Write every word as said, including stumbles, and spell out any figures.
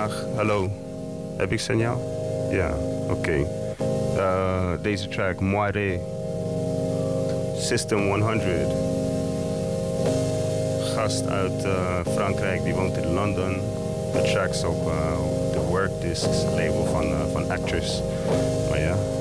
Haag. Hallo. Heb ik signaal? Ja, oké. Okay. Uh, deze track, Moire. System honderd. Gast uit uh, Frankrijk, die woont in Londen. De track is ook uh, de Work Discs label van, uh, van Actress. Maar ja...